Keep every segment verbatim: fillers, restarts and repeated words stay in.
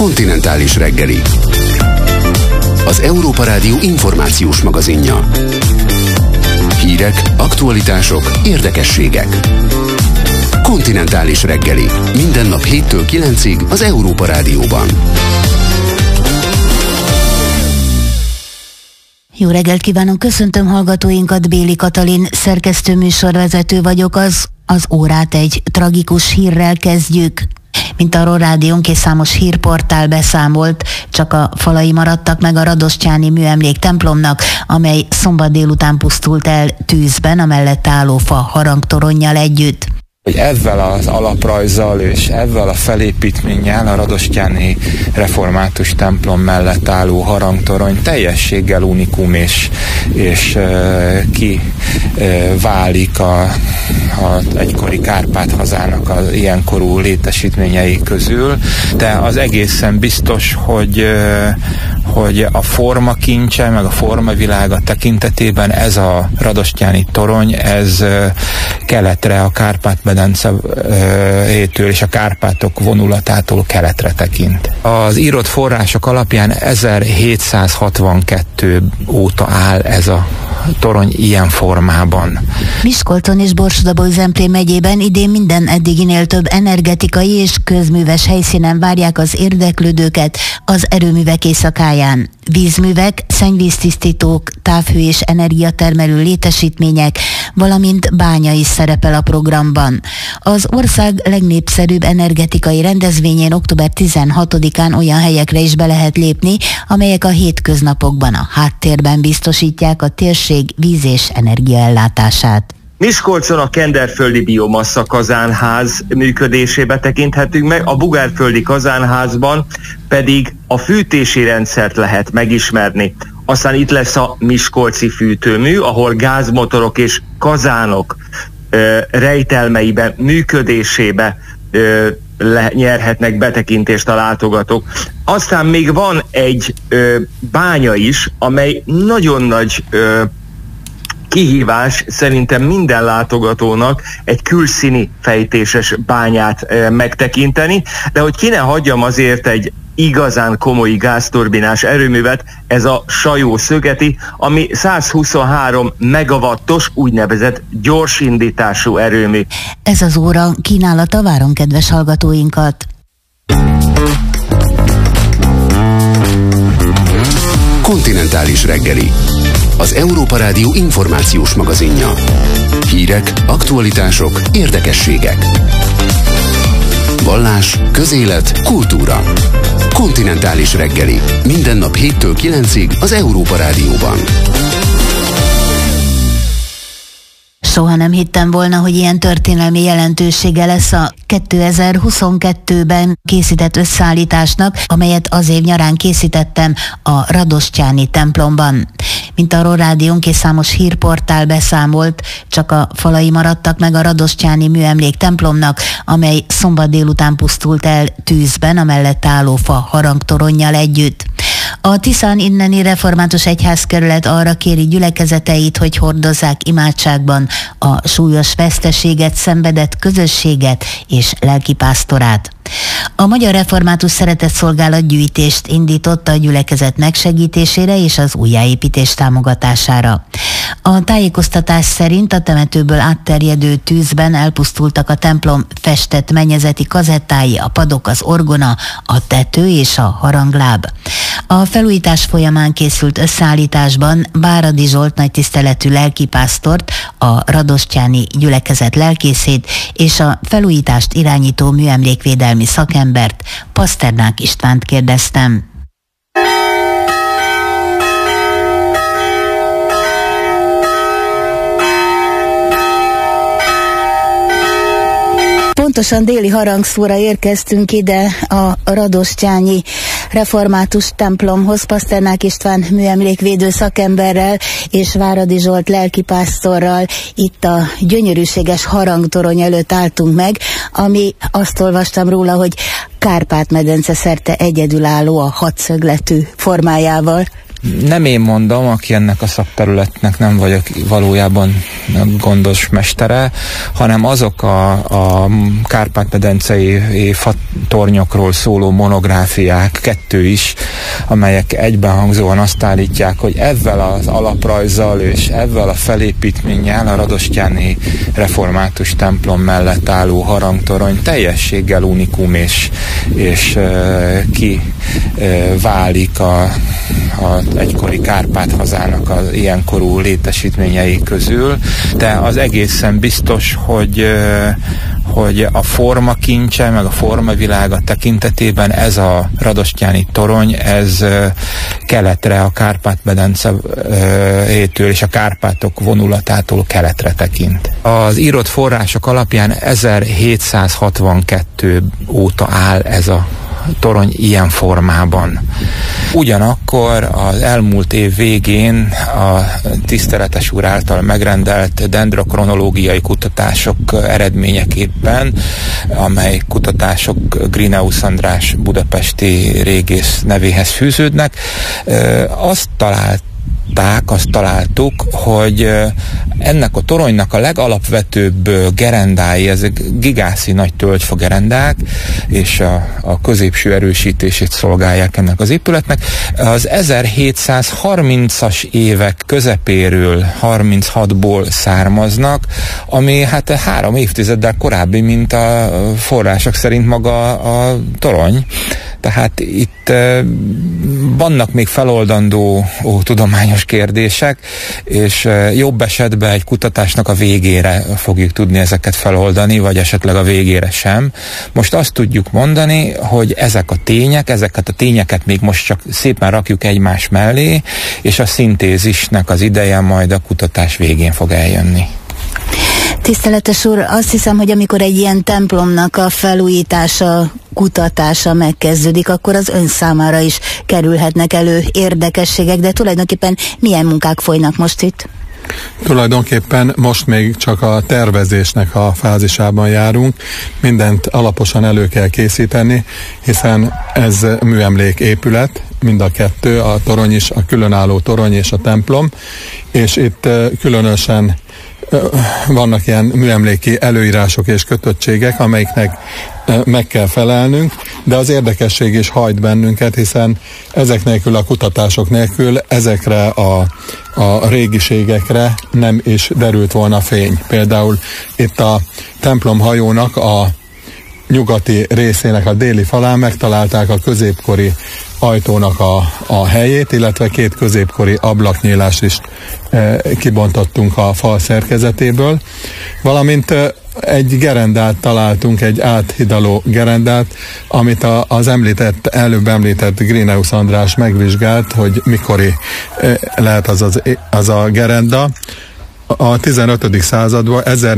Kontinentális reggeli. Az Európa Rádió információs magazinja. Hírek, aktualitások, érdekességek. Kontinentális reggeli. Minden nap héttől kilencig az Európa Rádióban. Jó reggelt kívánok, köszöntöm hallgatóinkat, Béli Katalin szerkesztő műsorvezető vagyok, az, az órát egy tragikus hírrel kezdjük. Mint arról rádiónk és számos hírportál beszámolt, csak a falai maradtak meg a Radosztyáni műemlék templomnak, amely szombat délután pusztult el tűzben a mellett álló fa harangtoronnyal együtt. Hogy ezzel az alaprajzzal és ezzel a felépítménnyel a Radosztyáni református templom mellett álló harangtorony teljességgel unikum és, és uh, ki uh, válik a, a egykori Kárpát hazának az ilyenkorú létesítményei közül, de az egészen biztos, hogy, uh, hogy a formakincse, meg a formavilága tekintetében ez a Radosztyáni torony, ez uh, keletre a Kárpát Medencétől és a Kárpátok vonulatától keletre tekint. Az írott források alapján ezerhétszázhatvankettő óta áll ez a torony ilyen formában. Miskolcon és Borsod-Abaúj-Zemplén megyében idén minden eddiginél több energetikai és közműves helyszínen várják az érdeklődőket az erőművek éjszakáján. Vízművek, szennyvíztisztítók, távhő és energiatermelő létesítmények, valamint bánya is szerepel a programban. Az ország legnépszerűbb energetikai rendezvényén október tizenhatodikán olyan helyekre is be lehet lépni, amelyek a hétköznapokban a háttérben biztosítják a térség víz- és energiaellátását. Miskolcon a Kenderföldi Biomassa kazánház működésébe tekinthetünk meg, a Bugárföldi kazánházban pedig a fűtési rendszert lehet megismerni. Aztán itt lesz a miskolci fűtőmű, ahol gázmotorok és kazánok ö, rejtelmeiben, működésébe ö, le, nyerhetnek betekintést a látogatók. Aztán még van egy ö, bánya is, amely nagyon nagy ö, kihívás szerintem minden látogatónak egy külszíni fejtéses bányát e, megtekinteni, de hogy ki ne hagyjam azért egy igazán komoly gázturbinás erőművet, ez a Sajó-Szögeti, ami százhuszonhárom megawattos úgynevezett gyorsindítású erőmű. Ez az óra kínálata, várom kedves hallgatóinkat! Kontinentális reggeli. Az Európa Rádió információs magazinja. Hírek, aktualitások, érdekességek. Vallás, közélet, kultúra. Kontinentális reggeli. Minden nap héttől kilencig az Európa Rádióban. Soha nem hittem volna, hogy ilyen történelmi jelentősége lesz a kétezer-huszonkettőben készített összeállításnak, amelyet az év nyarán készítettem a Radosztyáni templomban. Mint arról rádiónk és számos hírportál beszámolt, csak a falai maradtak meg a Radosztyáni műemlék templomnak, amely szombat délután pusztult el tűzben a mellett álló fa harangtoronnyal együtt. A Tiszán inneni református egyházkerület arra kéri gyülekezeteit, hogy hordozzák imádságban a súlyos veszteséget szenvedett közösséget és lelkipásztorát. A Magyar Református Szeretetszolgálat gyűjtést indított a gyülekezet megsegítésére és az újjáépítés támogatására. A tájékoztatás szerint a temetőből átterjedő tűzben elpusztultak a templom festett mennyezeti kazettái, a padok, az orgona, a tető és a harangláb. A felújítás folyamán készült összeállításban Báradi Zsolt nagytiszteletű lelkipásztort, a Radosztyáni gyülekezet lelkészét és a felújítást irányító műemlékvédelmi szakembert, Paszternák Istvánt kérdeztem. Pontosan déli harangszóra érkeztünk ide a Radosztyáni református templomhoz, Paszternák István műemlékvédő szakemberrel és Váradi Zsolt lelkipásztorral. Itt a gyönyörűséges harangtorony előtt álltunk meg, ami, azt olvastam róla, hogy Kárpát-medence szerte egyedülálló a hatszögletű formájával. Nem én mondom, aki ennek a szakterületnek nem vagyok valójában gondos mestere, hanem azok a, a Kárpát-medencei fatornyokról szóló monográfiák, kettő is, amelyek egybenhangzóan azt állítják, hogy ezzel az alaprajzzal és ezzel a felépítménnyel a radostyáni református templom mellett álló harangtorony teljességgel unikum és, és uh, ki uh, válik a, a egykori Kárpát hazának az ilyenkorú létesítményei közül, de az egészen biztos, hogy, hogy a forma kincse, meg a formavilága tekintetében ez a radostyáni torony, ez keletre, a Kárpát-medencétől és a Kárpátok vonulatától keletre tekint. Az írott források alapján ezerhétszázhatvankettő óta áll ez a torony ilyen formában. Ugyanakkor az elmúlt év végén a tiszteletes úr által megrendelt dendrokronológiai kutatások eredményeképpen, amely kutatások Grineus András budapesti régész nevéhez fűződnek, azt talált azt találtuk, hogy ennek a toronynak a legalapvetőbb gerendái, ezek gigászi nagy tölgyfa gerendák, és a, a középső erősítését szolgálják ennek az épületnek. Az ezerhétszázharmincas évek közepéről, harminchatból származnak, ami hát három évtizeddel korábbi, mint a források szerint maga a torony. Tehát itt vannak még feloldandó ó, tudományos kérdések, és jobb esetben egy kutatásnak a végére fogjuk tudni ezeket feloldani, vagy esetleg a végére sem. Most azt tudjuk mondani, hogy ezek a tények, ezeket a tényeket még most csak szépen rakjuk egymás mellé, és a szintézisnek az ideje majd a kutatás végén fog eljönni. Tiszteletes úr, azt hiszem, hogy amikor egy ilyen templomnak a felújítása, kutatása megkezdődik, akkor az ön számára is kerülhetnek elő érdekességek, de tulajdonképpen milyen munkák folynak most itt? Tulajdonképpen most még csak a tervezésnek a fázisában járunk, mindent alaposan elő kell készíteni, hiszen ez műemlék épület, mind a kettő, a torony is, a különálló torony és a templom, és itt különösen vannak ilyen műemléki előírások és kötöttségek, amelyiknek meg kell felelnünk, de az érdekesség is hajt bennünket, hiszen ezek nélkül, a kutatások nélkül ezekre a, a régiségekre nem is derült volna fény. Például itt a templomhajónak a nyugati részének a déli falán megtalálták a középkori ajtónak a, a helyét, illetve két középkori ablaknyílást is e, kibontottunk a fal szerkezetéből, valamint e, egy gerendát találtunk, egy áthidaló gerendát, amit a, az említett, előbb említett Grineus András megvizsgált, hogy mikori e, lehet az, az, az a gerenda. A tizenötödik században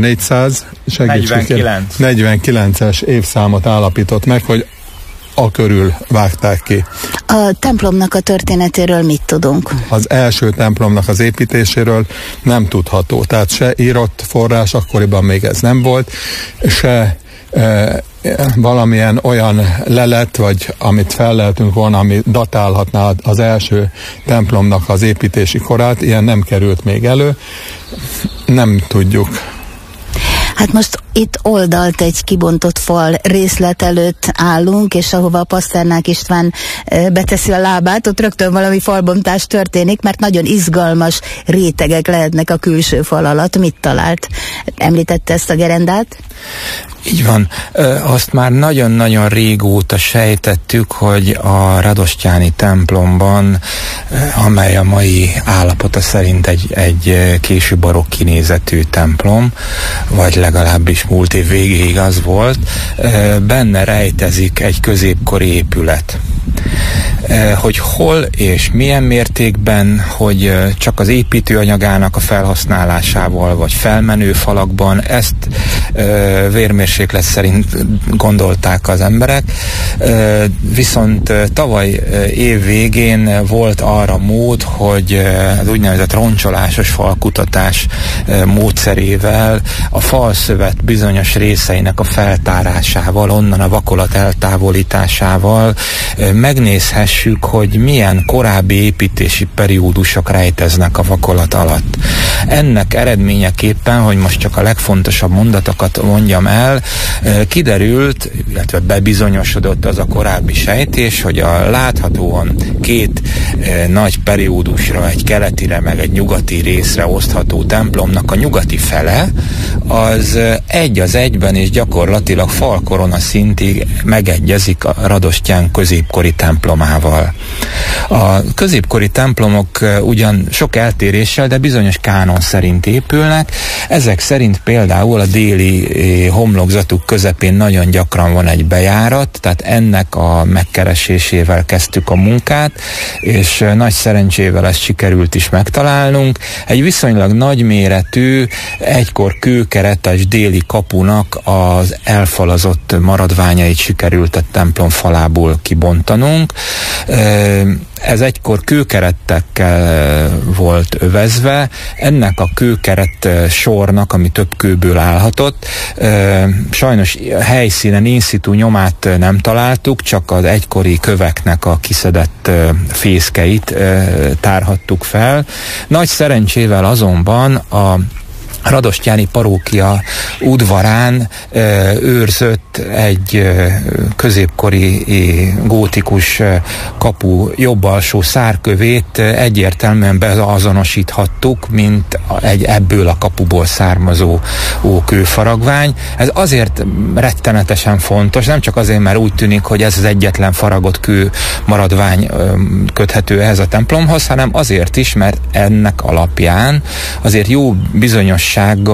ezernégyszáznegyvenkilences évszámot állapított meg, hogy a körül vágták ki. A templomnak a történetéről mit tudunk? Az első templomnak az építéséről nem tudható. Tehát se írott forrás, akkoriban még ez nem volt, se e, valamilyen olyan lelet, vagy amit felleltünk volna, ami datálhatná az első templomnak az építési korát, ilyen nem került még elő. Nem tudjuk. Hát most itt oldalt egy kibontott fal részlet előtt állunk, és ahova a Paszternák István beteszi a lábát, ott rögtön valami falbontás történik, mert nagyon izgalmas rétegek lehetnek a külső fal alatt. Mit talált? Említette ezt a gerendát? Így van. Azt már nagyon-nagyon régóta sejtettük, hogy a radostyáni templomban, amely a mai állapota szerint egy, egy késő barokk kinézetű templom, vagy legalábbis múlt év végéig az volt, benne rejtezik egy középkori épület. Hogy hol és milyen mértékben, hogy csak az építőanyagának a felhasználásával, vagy felmenő falakban, ezt vérmérséklet szerint gondolták az emberek. Viszont tavaly év végén volt arra mód, hogy az úgynevezett roncsolásos falkutatás módszerével a falszövet bizonyos részeinek a feltárásával, onnan a vakolat eltávolításával megnézhess keressük, hogy milyen korábbi építési periódusok rejteznek a vakolat alatt. Ennek eredményeképpen, hogy most csak a legfontosabb mondatokat mondjam el, kiderült, illetve bebizonyosodott az a korábbi sejtés, hogy a láthatóan két nagy periódusra, egy keletire meg egy nyugati részre osztható templomnak a nyugati fele, az egy az egyben és gyakorlatilag falkorona szintig megegyezik a Radostyán középkori templomával. A középkori templomok ugyan sok eltéréssel, de bizonyos kánon szerint épülnek. Ezek szerint például a déli homlokzatuk közepén nagyon gyakran van egy bejárat, tehát ennek a megkeresésével kezdtük a munkát, és nagy szerencsével ezt sikerült is megtalálnunk. Egy viszonylag nagyméretű, egykor kőkeretes déli kapunak az elfalazott maradványait sikerült a templom falából kibontanunk. Ez egykor kőkerettekkel volt övezve, ennek a kőkeret sornak, ami több kőből állhatott, sajnos helyszínen in situ nyomát nem találtuk, csak az egykori köveknek a kiszedett fészkeit tárhattuk fel. Nagy szerencsével azonban a radostyáni parókia udvarán ö, őrzött egy ö, középkori ö, gótikus ö, kapu jobb alsó szárkövét ö, egyértelműen beazonosíthattuk, mint egy ebből a kapuból származó ó, kőfaragvány. Ez azért rettenetesen fontos, nem csak azért, mert úgy tűnik, hogy ez az egyetlen faragott kő maradvány ö, köthető ehhez a templomhoz, hanem azért is, mert ennek alapján azért jó bizonyos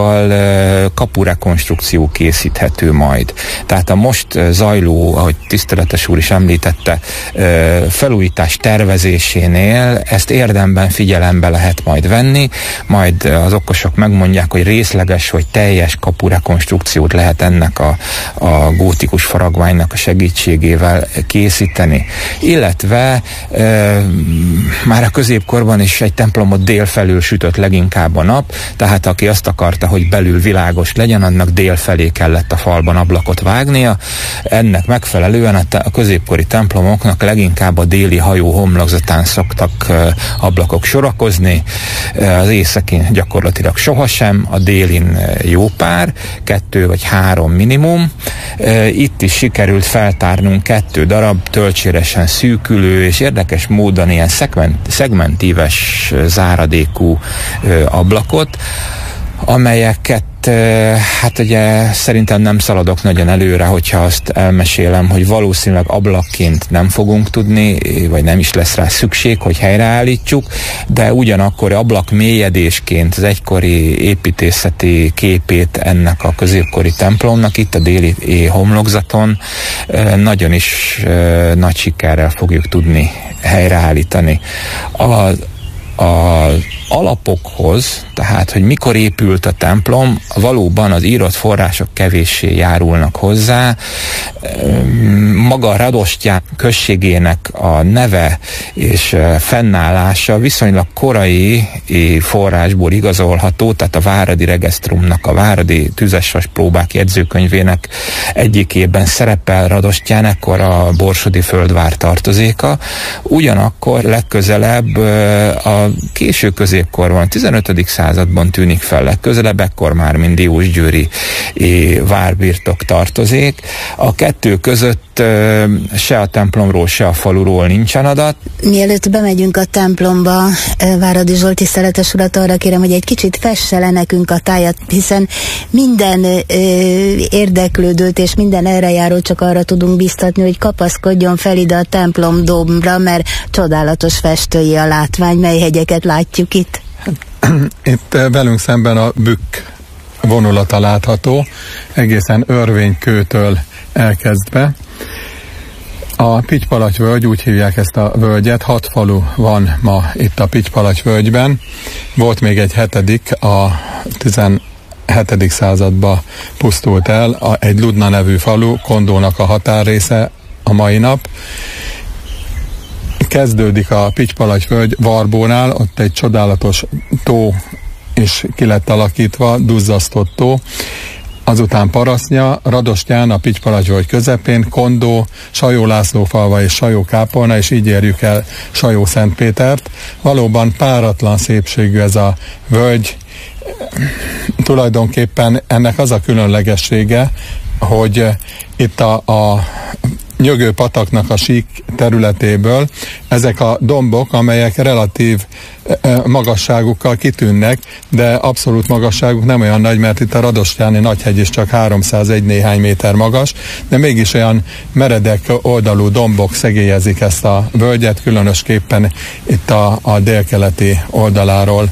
kapurekonstrukció készíthető majd. Tehát a most zajló, ahogy tiszteletes úr is említette, felújítás tervezésénél ezt érdemben figyelembe lehet majd venni, majd az okosok megmondják, hogy részleges vagy teljes kapurekonstrukciót lehet ennek a, a gótikus faragványnak a segítségével készíteni. Illetve e, már a középkorban is egy templomot délfelől sütött leginkább a nap, tehát aki azt akarta, hogy belül világos legyen, annak dél felé kellett a falban ablakot vágnia. Ennek megfelelően a, te- a középkori templomoknak leginkább a déli hajó homlokzatán szoktak uh, ablakok sorakozni. Uh, az északin gyakorlatilag sohasem, a délin uh, jó pár, kettő vagy három minimum. Uh, itt is sikerült feltárnunk kettő darab töltséresen szűkülő és érdekes módon ilyen szegment, szegmentíves záradékú uh, ablakot, amelyeket hát ugye szerintem nem szaladok nagyon előre, hogyha azt elmesélem, hogy valószínűleg ablakként nem fogunk tudni, vagy nem is lesz rá szükség, hogy helyreállítsuk, de ugyanakkor ablak mélyedésként az egykori építészeti képét ennek a középkori templomnak itt a déli homlokzaton nagyon is nagy sikerrel fogjuk tudni helyreállítani. A az alapokhoz, tehát, hogy mikor épült a templom, valóban az írott források kevéssé járulnak hozzá. Maga a Radostyán községének a neve és fennállása viszonylag korai forrásból igazolható, tehát a Váradi Regisztrumnak, a Váradi tüzesvas próbák jegyzőkönyvének egyikében szerepel Radostyán, ekkor a borsodi földvár tartozéka. Ugyanakkor legközelebb a késő középkorban, a tizenötödik században tűnik fel legközelebb, ekkor már mind diósgyőri várbirtok tartozék. A kettő között se a templomról, se a faluról nincsen adat. Mielőtt bemegyünk a templomba, Váradi Zsolt tiszteletes urat arra kérem, hogy egy kicsit fesse le nekünk a tájat, hiszen minden ö, érdeklődőt és minden erre járó csak arra tudunk biztatni, hogy kapaszkodjon fel ide a templom dombra, mert csodálatos festői a látvány, mely hegyeket látjuk itt. Itt velünk szemben a bükk vonulata látható, egészen Örvénykőtől elkezdve. A Pitypalaty-völgy, úgy hívják ezt a völgyet, hat falu van ma itt a Pitypalaty-völgyben. Volt még egy hetedik, a tizenhetedik században pusztult el, a, egy Ludna nevű falu, Kondónak a határrésze a mai nap. Kezdődik a Pitypalaty-völgy Varbónál, ott egy csodálatos tó is ki lett alakítva, duzzasztott tó. azután Parasznya, Radostyán a Pitypalagyvölgy közepén, Kondó, Sajó-Lászlófalva és Sajó-Kápolna, és így érjük el Sajó-Szentpétert. Valóban páratlan szépségű ez a völgy. Tulajdonképpen ennek az a különlegessége, hogy itt a, a Nyögő-pataknak a sík területéből ezek a dombok, amelyek relatív magasságukkal kitűnnek, de abszolút magasságuk nem olyan nagy, mert itt a Radostyáni Nagyhegy is csak háromszázegy néhány méter magas, de mégis olyan meredek oldalú dombok szegélyezik ezt a völgyet, különösképpen itt a, a délkeleti oldaláról.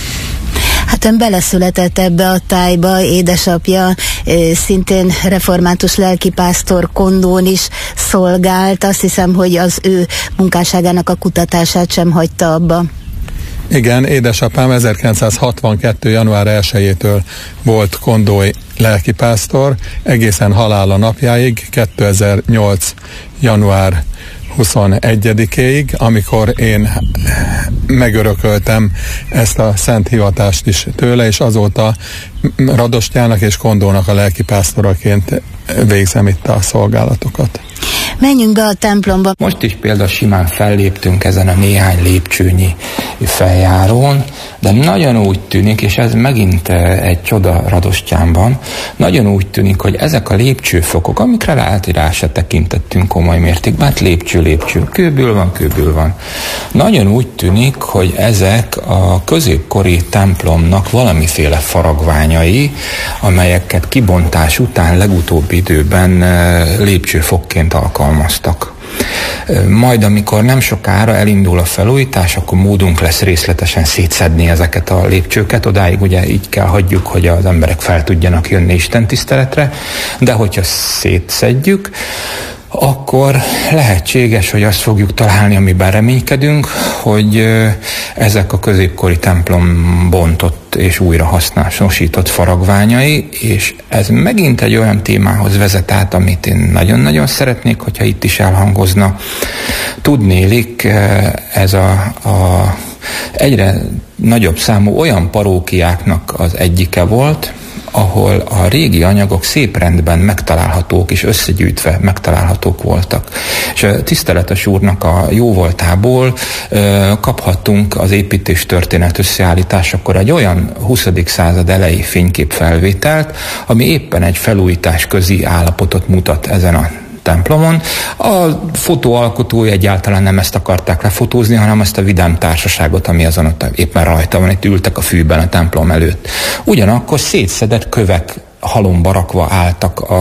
Hát ön beleszületett ebbe a tájba, édesapja szintén református lelkipásztor Kondón is szolgált. Azt hiszem, hogy az ő munkásságának a kutatását sem hagyta abba. Igen, édesapám ezerkilencszázhatvankettő. január elsejétől volt kondói lelkipásztor, egészen halála napjáig, kétezer-nyolc. január huszonegyedikéig, amikor én megörököltem ezt a szent hivatást is tőle, és azóta Radostyának és Kondónak a lelkipásztoraként végzem itt a szolgálatokat. Menjünk be a templomba. Most is például simán felléptünk ezen a néhány lépcsőnyi feljárón, de nagyon úgy tűnik, és ez megint egy csoda Radostyánban, nagyon úgy tűnik, hogy ezek a lépcsőfokok, amikre lehet, rá se tekintettünk komoly mértékben, hát lépcső, lépcső, kőből van, kőből van. Nagyon úgy tűnik, hogy ezek a középkori templomnak valamiféle faragványai, amelyeket kibontás után legutóbbi időben lépcsőfokként alkalmaztak. Majd amikor nem sokára elindul a felújítás, akkor módunk lesz részletesen szétszedni ezeket a lépcsőket, odáig ugye így kell hagyjuk, hogy az emberek fel tudjanak jönni istentiszteletre, de hogyha szétszedjük, akkor lehetséges, hogy azt fogjuk találni, amiben reménykedünk, hogy ezek a középkori templom bontott és újra hasznosított faragványai, és ez megint egy olyan témához vezet át, amit én nagyon-nagyon szeretnék, hogyha itt is elhangozna. Tudnélik, ez a, a egyre nagyobb számú olyan parókiáknak az egyike volt, ahol a régi anyagok szép rendben megtalálhatók és összegyűjtve megtalálhatók voltak. És a tiszteletes úrnak a jóvoltából ö, kaphattunk az építés történet összeállításakor egy olyan huszadik század elejé fényképfelvételt, ami éppen egy felújítás közi állapotot mutat ezen a templomon. A fotó alkotói egyáltalán nem ezt akarták lefotózni, hanem ezt a vidám társaságot, ami azon ott éppen rajta van, itt ültek a fűben a templom előtt. Ugyanakkor szétszedett kövek halomba rakva álltak a,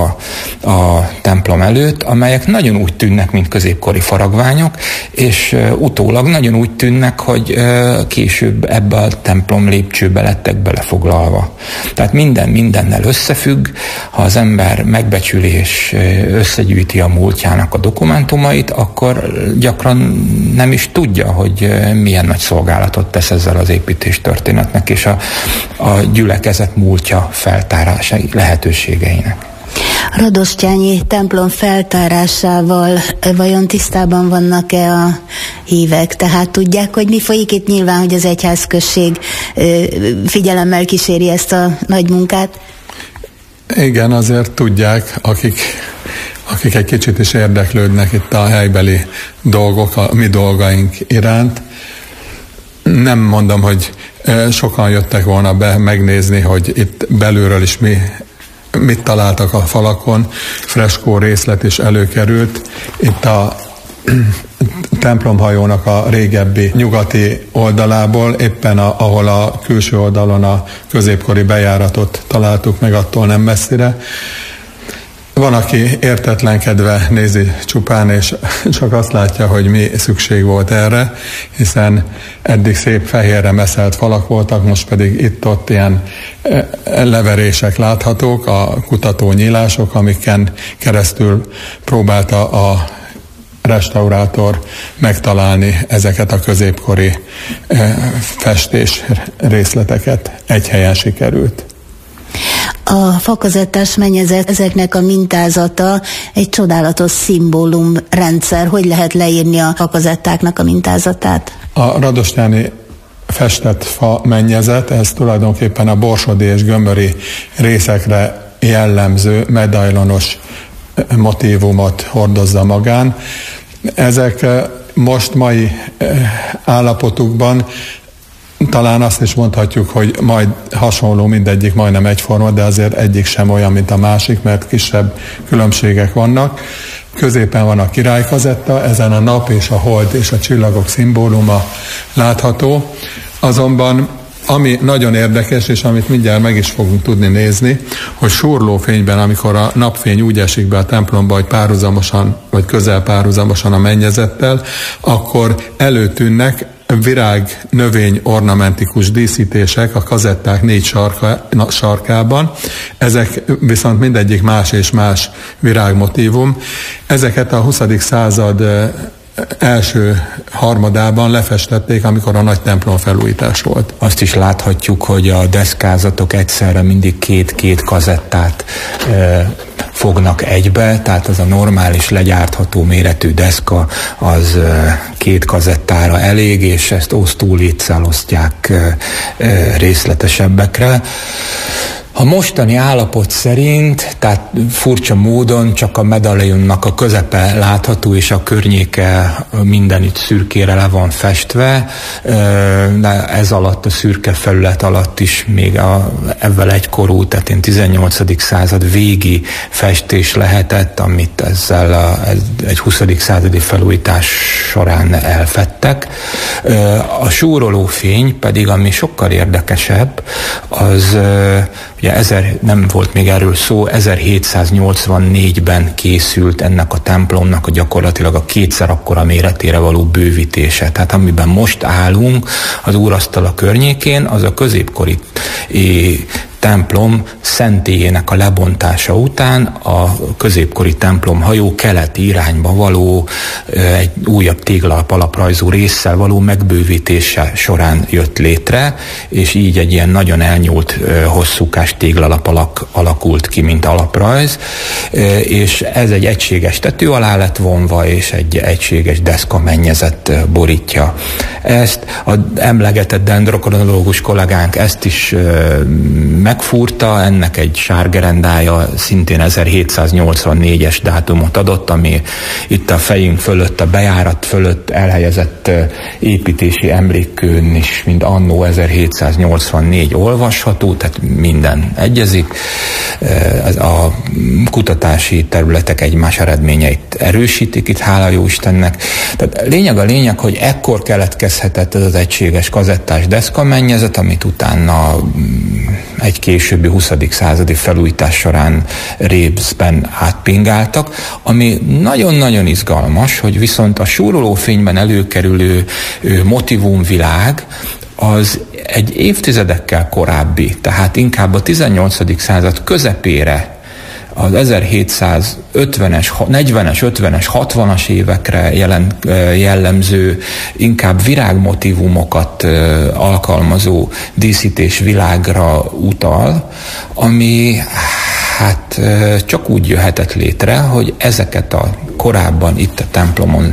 a templom előtt, amelyek nagyon úgy tűnnek, mint középkori faragványok, és uh, utólag nagyon úgy tűnnek, hogy uh, később ebbe a templom lépcsőbe lettek belefoglalva. Tehát minden mindennel összefügg, ha az ember megbecsüli és összegyűjti a múltjának a dokumentumait, akkor gyakran nem is tudja, hogy uh, milyen nagy szolgálatot tesz ezzel az építés történetnek és a, a gyülekezet múltja feltárása lehetőségeinek. A radostyányi templom feltárásával vajon tisztában vannak-e a hívek? Tehát tudják, hogy mi folyik itt? Nyilván, hogy az egyházközség figyelemmel kíséri ezt a nagy munkát. Igen, azért tudják, akik, akik egy kicsit is érdeklődnek itt a helybeli dolgok, a mi dolgaink iránt. Nem mondom, hogy sokan jöttek volna be megnézni, hogy itt belülről is mi, mit találtak a falakon. Freskó részlet is előkerült. Itt a templomhajónak a régebbi nyugati oldalából, éppen a, ahol a külső oldalon a középkori bejáratot találtuk meg, attól nem messzire. Van, aki értetlenkedve nézi csupán, és csak azt látja, hogy mi szükség volt erre, hiszen eddig szép fehérre meszelt falak voltak, most pedig itt-ott ilyen leverések láthatók, a kutató nyílások, amiken keresztül próbálta a restaurátor megtalálni ezeket a középkori festés részleteket. Egy helyen sikerült. A fakazettás mennyezet, ezeknek a mintázata egy csodálatos szimbólumrendszer. Hogy lehet leírni a fakazettáknak a mintázatát? A radostyáni festett fa mennyezet, ez tulajdonképpen a borsodi és gömböri részekre jellemző medajlonos motívumot hordozza magán. Ezek most mai állapotukban talán azt is mondhatjuk, hogy majd hasonló, mindegyik majdnem egyforma, de azért egyik sem olyan, mint a másik, mert kisebb különbségek vannak. Középen van a királykazetta, ezen a nap és a hold és a csillagok szimbóluma látható. Azonban ami nagyon érdekes, és amit mindjárt meg is fogunk tudni nézni, hogy surlófényben, amikor a napfény úgy esik be a templomba, hogy párhuzamosan, vagy közel párhuzamosan a mennyezettel, akkor előtűnnek virág, növény, ornamentikus díszítések a kazetták négy sarka, na, sarkában. Ezek viszont mindegyik más és más virágmotívum. Ezeket a huszadik század első harmadában lefestették, amikor a nagy templom felújítás volt. Azt is láthatjuk, hogy a deszkázatok egyszerre mindig két-két kazettát e, fognak egybe, tehát az a normális legyártható méretű deszka az e, két kazettára elég, és ezt osztó-léccel osztják e, e, részletesebbekre. A mostani állapot szerint, tehát furcsa módon csak a medaljonnak a közepe látható, és a környéke mindenütt szürkére le van festve, de ez alatt, a szürke felület alatt is még a, ezzel egykorú, tehát én tizennyolcadik század végi festés lehetett, amit ezzel a, egy huszadik századi felújítás során elfedtek. A súroló fény pedig, ami sokkal érdekesebb, az ugye ezer, nem volt még erről szó, ezerhétszáznyolcvannégyben készült ennek a templomnak a gyakorlatilag a kétszer akkora méretére való bővítése. Tehát amiben most állunk az úrasztala környékén, az a középkori templom szentélyének a lebontása után a középkori templom hajó keleti irányba való egy újabb téglalap alaprajzú résszel való megbővítése során jött létre, és így egy ilyen nagyon elnyúlt hosszúkás téglalap alak, alakult ki, mint alaprajz, és ez egy egységes tető alá lett vonva, és egy egységes deszka mennyezet borítja. Ezt az emlegetett dendrokronológus kollégánk ezt is megfúrta, ennek egy sárgerendája szintén ezerhétszáznyolcvannégyes dátumot adott, ami itt a fejünk fölött, a bejárat fölött elhelyezett építési emlékkőn is, mint annó ezerhétszáznyolcvannégy olvasható, tehát minden egyezik. A kutatási területek egymás eredményeit erősítik itt, hála jó Istennek. Tehát lényeg a lényeg, hogy ekkor keletkezhetett ez az egységes kazettás deszkamennyezet, amit utána egy későbbi huszadik századi felújítás során Rébszben átpingáltak, ami nagyon-nagyon izgalmas, hogy viszont a súrolófényben előkerülő motivumvilág az egy évtizedekkel korábbi, tehát inkább a tizennyolcadik század közepére, az ezerhétszázötvenes, negyvenes, ötvenes, hatvanas évekre jelen, jellemző, inkább virágmotívumokat alkalmazó díszítésvilágra utal, ami hát csak úgy jöhetett létre, hogy ezeket a korábban itt a templomon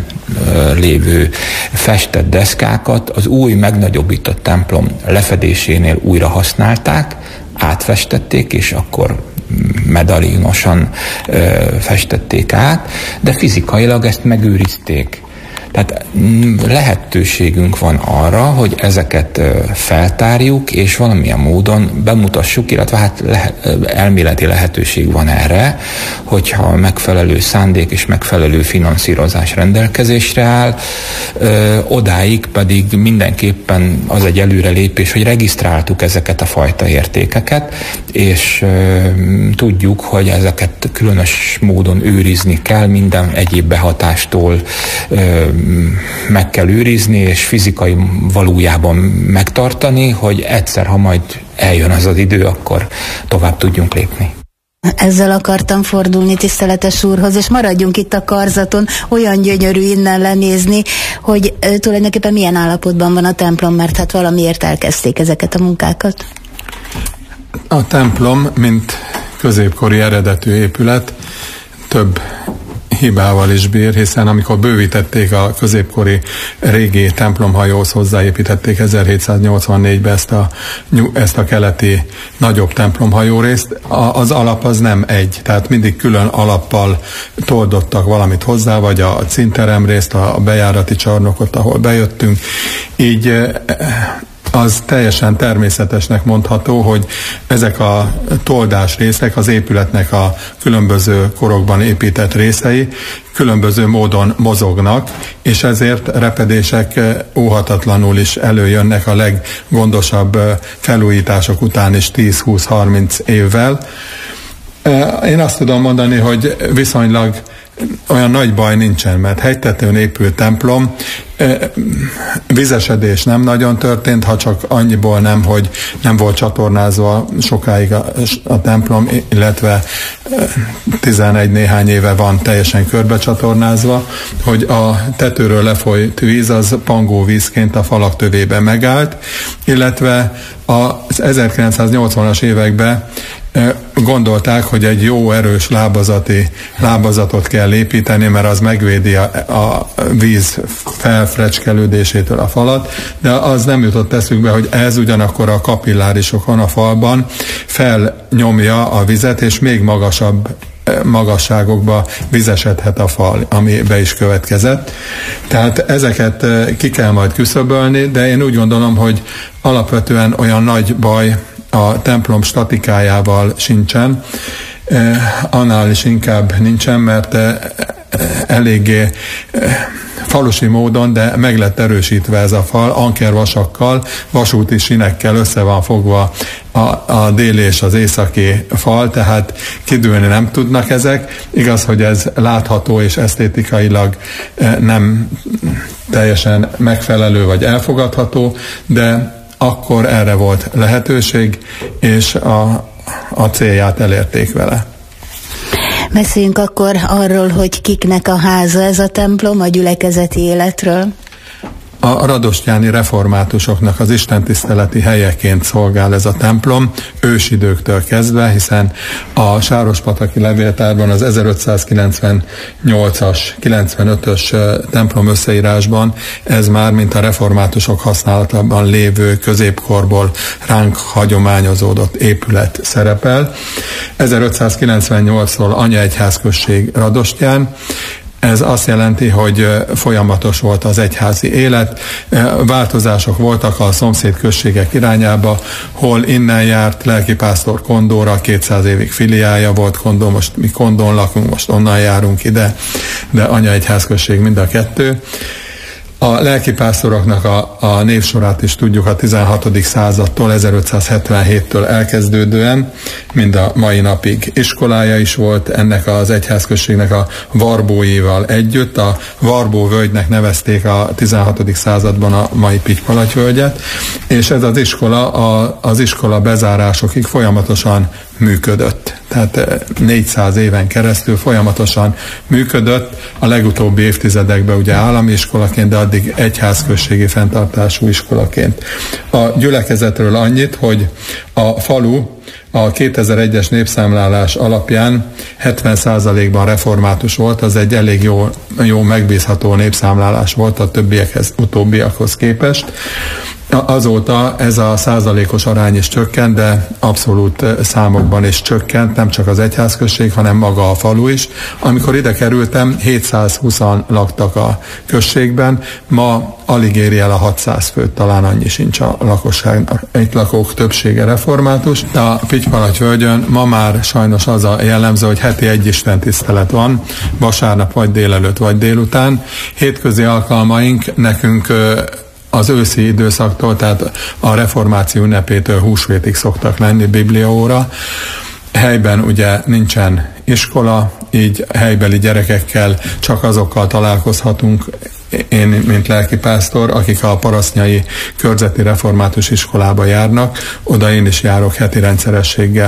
lévő festett deszkákat az új megnagyobbított templom lefedésénél újra használták, átfestették, és akkor medalionosan ö, festették át, de fizikailag ezt megőrizték. Tehát lehetőségünk van arra, hogy ezeket feltárjuk, és valamilyen módon bemutassuk, illetve hát lehet, elméleti lehetőség van erre, hogyha megfelelő szándék és megfelelő finanszírozás rendelkezésre áll, ö, odáig pedig mindenképpen az egy előrelépés, hogy regisztráltuk ezeket a fajta értékeket, és ö, tudjuk, hogy ezeket különös módon őrizni kell, minden egyéb behatástól ö, meg kell őrizni, és fizikai valójában megtartani, hogy egyszer, ha majd eljön az az idő, akkor tovább tudjunk lépni. Ezzel akartam fordulni tiszteletes úrhoz, és maradjunk itt a karzaton, olyan gyönyörű innen lenézni, hogy e, tulajdonképpen milyen állapotban van a templom, mert hát valamiért elkezdték ezeket a munkákat. A templom, mint középkori eredetű épület, több hibával is bír, hiszen amikor bővítették a középkori régi templomhajóhoz, hozzáépítették ezerhétszáznyolcvannégyben ezt a, ezt a keleti nagyobb templomhajó részt, az alap az nem egy, tehát mindig külön alappal toldottak valamit hozzá, vagy a cinterem részt, a bejárati csarnokot, ahol bejöttünk, így az teljesen természetesnek mondható, hogy ezek a toldás részek az épületnek a különböző korokban épített részei különböző módon mozognak, és ezért repedések óhatatlanul is előjönnek a leggondosabb felújítások után is tíz-húsz-harminc évvel. Én azt tudom mondani, hogy viszonylag olyan nagy baj nincsen, mert hegytetőn épült templom, vizesedés nem nagyon történt, ha csak annyiból nem, hogy nem volt csatornázva sokáig a, a templom, illetve tizenegy néhány éve van teljesen körbe csatornázva, hogy a tetőről lefolyt víz az pangó vízként a falak tövében megállt, illetve az ezerkilencszáznyolcvanas években gondolták, hogy egy jó erős lábazati lábazatot kell építeni, mert az megvédi a, a víz felfrecskelődésétől a falat, de az nem jutott eszükbe, hogy ez ugyanakkor a kapillárisokon a falban felnyomja a vizet, és még magasabb magasságokba vizesedhet a fal, ami be is következett. Tehát ezeket ki kell majd küszöbölni, de én úgy gondolom, hogy alapvetően olyan nagy baj a templom statikájával sincsen, annál is inkább nincsen, mert eléggé falusi módon, de meg lett erősítve ez a fal, ankervasakkal, vasúti sinekkel össze van fogva a, a déli és az északi fal, tehát kidőlni nem tudnak ezek. Igaz, hogy ez látható és esztétikailag nem teljesen megfelelő vagy elfogadható, de akkor erre volt lehetőség, és a, a célját elérték vele. Beszéljünk akkor arról, hogy kiknek a háza ez a templom, a gyülekezeti életről. A radostyáni reformátusoknak az istentiszteleti helyeként szolgál ez a templom, ősidőktől kezdve, hiszen a Sárospataki levéltárban az ezerötszázkilencvennyolcas, kilencvenötös templom összeírásban ez már, mint a reformátusok használatában lévő középkorból ránk hagyományozódott épület szerepel. ezerötszázkilencvennyolctól anyaegyházközség Radostyán. Ez azt jelenti, hogy folyamatos volt az egyházi élet, változások voltak a szomszéd községek irányába, hol innen járt lelkipásztor Kondóra, kétszáz évig filiája volt Kondó, most mi Kondón lakunk, most onnan járunk ide, de anyaegyházközség mind a kettő. A lelkipásztoroknak a, a névsorát is tudjuk a tizenhatodik századtól, ezerötszázhetvenhéttől elkezdődően, mind a mai napig. Iskolája is volt ennek az egyházközségnek a Varbóival együtt. A Varbó völgynek nevezték a tizenhatodik században a mai Pitypalaty-völgyet, és ez az iskola a, az iskola bezárásokig folyamatosan működött. Tehát négyszáz éven keresztül folyamatosan működött, a legutóbbi évtizedekben ugye állami iskolaként, de addig egyházközségi fenntartású iskolaként. A gyülekezetről annyit, hogy a falu a kétezer-egyes népszámlálás alapján hetven százalékban református volt, az egy elég jó, jó megbízható népszámlálás volt a többiekhez, utóbbiakhoz képest. Azóta ez a százalékos arány is csökkent, de abszolút számokban is csökkent, nem csak az egyházközség, hanem maga a falu is. Amikor ide kerültem, hétszázhúszan laktak a községben, ma alig éri el a hatszáz főt, talán annyi sincs a lakosságnak. Itt lakók többsége református, de a Pitypalaty-völgyön ma már sajnos az a jellemző, hogy heti egy istentisztelet van, vasárnap vagy délelőtt, vagy délután. Hétközi alkalmaink nekünk az őszi időszaktól, tehát a reformáció ünnepétől húsvétig szoktak lenni bibliaóra. Helyben ugye nincsen iskola, így helybeli gyerekekkel csak azokkal találkozhatunk, én, mint lelkipásztor, akik a parasztnyai körzeti református iskolába járnak, oda én is járok heti rendszerességgel.